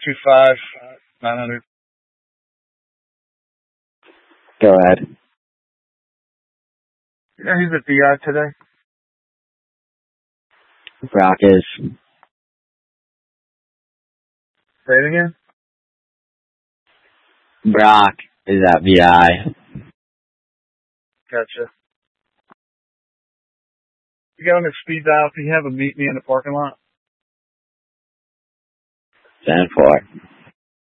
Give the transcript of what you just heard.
25-900. Go ahead. You know who's at VI today? Brock is. Say it again. Brock is at VI. Gotcha. You got on the speed dial if you have a meet me in the parking lot? 10-4.